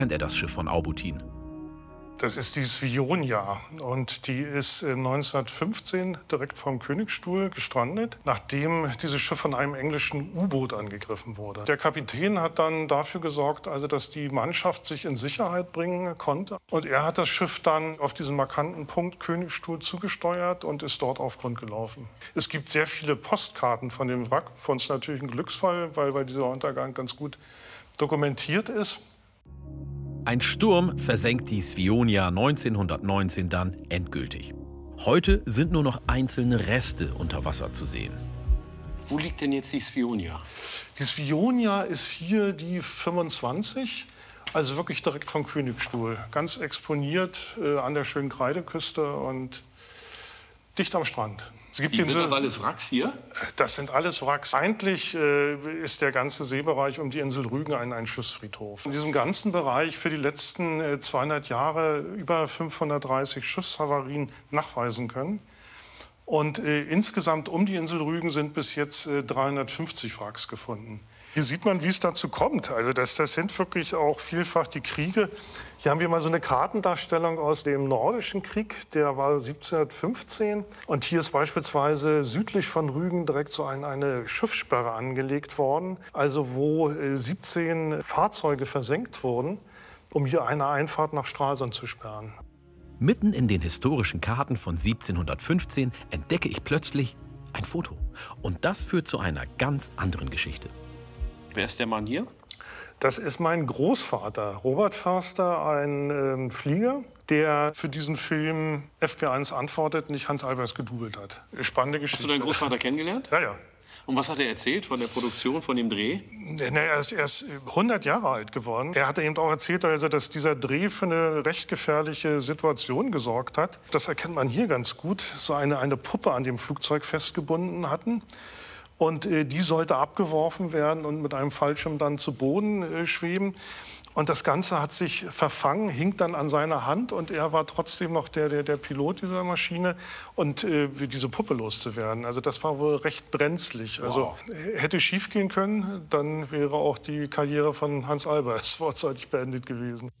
kennt er das Schiff von Aubutin. Das ist die Svionia und die ist 1915 direkt vom Königsstuhl gestrandet, nachdem dieses Schiff von einem englischen U-Boot angegriffen wurde. Der Kapitän hat dann dafür gesorgt, dass die Mannschaft sich in Sicherheit bringen konnte. Und er hat das Schiff dann auf diesen markanten Punkt Königsstuhl zugesteuert und ist dort auf Grund gelaufen. Es gibt sehr viele Postkarten von dem Wrack. Für uns natürlich ein Glücksfall, weil dieser Untergang ganz gut dokumentiert ist. Ein Sturm versenkt die Svionia 1919 dann endgültig. Heute sind nur noch einzelne Reste unter Wasser zu sehen. Wo liegt denn jetzt die Svionia? Die Svionia ist hier die 25, also wirklich direkt vom Königsstuhl. Ganz exponiert an der schönen Kreideküste und dicht am Strand. Sind das alles Wracks hier? Das sind alles Wracks. Eigentlich ist der ganze Seebereich um die Insel Rügen ein Schiffsfriedhof. In diesem ganzen Bereich für die letzten 200 Jahre über 530 Schiffshavarien nachweisen können. Und insgesamt um die Insel Rügen sind bis jetzt 350 Wracks gefunden. Hier sieht man, wie es dazu kommt. Also das sind wirklich auch vielfach die Kriege. Hier haben wir mal so eine Kartendarstellung aus dem Nordischen Krieg, der war 1715. Und hier ist beispielsweise südlich von Rügen direkt so eine Schiffssperre angelegt worden, also wo 17 Fahrzeuge versenkt wurden, um hier eine Einfahrt nach Stralsund zu sperren. Mitten in den historischen Karten von 1715 entdecke ich plötzlich ein Foto. Und das führt zu einer ganz anderen Geschichte. Wer ist der Mann hier? Das ist mein Großvater, Robert Förster, ein Flieger, der für diesen Film FP1 antwortet, nicht Hans Albers gedoubelt hat. Spannende Geschichte. Hast du deinen Großvater kennengelernt? Ja, ja. Und was hat er erzählt von der Produktion, von dem Dreh? Er ist 100 Jahre alt geworden. Er hat eben auch erzählt, dass dieser Dreh für eine recht gefährliche Situation gesorgt hat. Das erkennt man hier ganz gut. So eine Puppe an dem Flugzeug festgebunden hatten. Und die sollte abgeworfen werden und mit einem Fallschirm dann zu Boden schweben. Und das Ganze hat sich verfangen, hing dann an seiner Hand. Und er war trotzdem noch der Pilot dieser Maschine. Und diese Puppe loszuwerden, also das war wohl recht brenzlig. Wow. Also hätte schief gehen können, dann wäre auch die Karriere von Hans Albers vorzeitig beendet gewesen.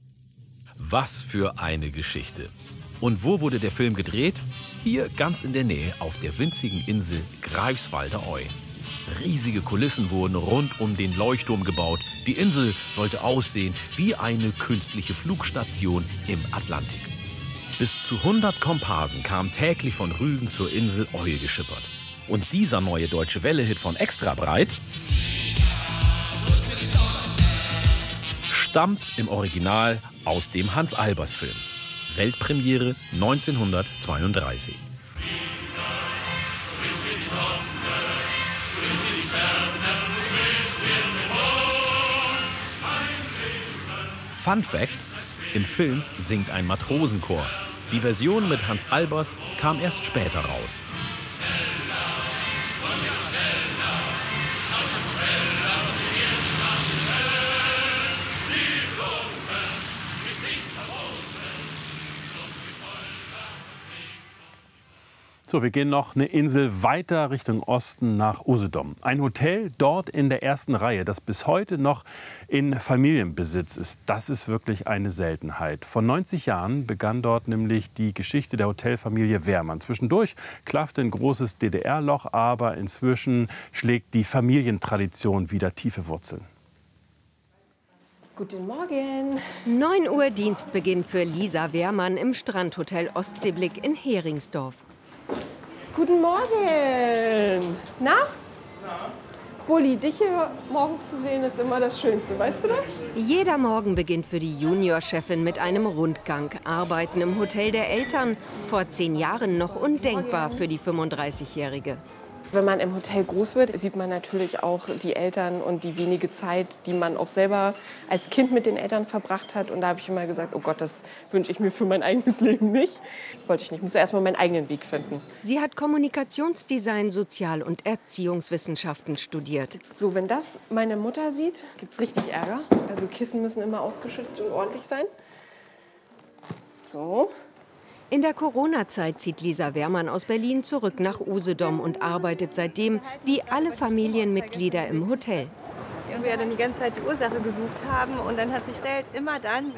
Was für eine Geschichte. Und wo wurde der Film gedreht? Hier ganz in der Nähe auf der winzigen Insel Greifswalder Oie. Riesige Kulissen wurden rund um den Leuchtturm gebaut. Die Insel sollte aussehen wie eine künstliche Flugstation im Atlantik. Bis zu 100 Komparsen kamen täglich von Rügen zur Insel Oie geschippert. Und dieser neue Deutsche Welle-Hit von Extra breit stammt im Original aus dem Hans Albers-Film. Weltpremiere 1932. Fun Fact: Im Film singt ein Matrosenchor. Die Version mit Hans Albers kam erst später raus. So, wir gehen noch eine Insel weiter Richtung Osten nach Usedom. Ein Hotel dort in der ersten Reihe, das bis heute noch in Familienbesitz ist. Das ist wirklich eine Seltenheit. Vor 90 Jahren begann dort nämlich die Geschichte der Hotelfamilie Wehrmann. Zwischendurch klaffte ein großes DDR-Loch, aber inzwischen schlägt die Familientradition wieder tiefe Wurzeln. Guten Morgen. 9 Uhr Dienstbeginn für Lisa Wehrmann im Strandhotel Ostseeblick in Heringsdorf. Guten Morgen. Na? Bulli, dich hier morgens zu sehen, ist immer das Schönste, weißt du das? Jeder Morgen beginnt für die Juniorchefin mit einem Rundgang. Arbeiten im Hotel der Eltern. Vor 10 Jahren noch undenkbar für die 35-Jährige. Wenn man im Hotel groß wird, sieht man natürlich auch die Eltern und die wenige Zeit, die man auch selber als Kind mit den Eltern verbracht hat. Und da habe ich immer gesagt, oh Gott, das wünsche ich mir für mein eigenes Leben nicht. Wollte ich nicht, ich muss erst mal meinen eigenen Weg finden. Sie hat Kommunikationsdesign, Sozial- und Erziehungswissenschaften studiert. So, wenn das meine Mutter sieht, gibt es richtig Ärger. Also Kissen müssen immer ausgeschüttet und ordentlich sein. So. In der Corona-Zeit zieht Lisa Wehrmann aus Berlin zurück nach Usedom und arbeitet seitdem wie alle Familienmitglieder im Hotel. Wir dann die ganze Zeit die Ursache gesucht haben und dann hat sich gestellt, immer dann,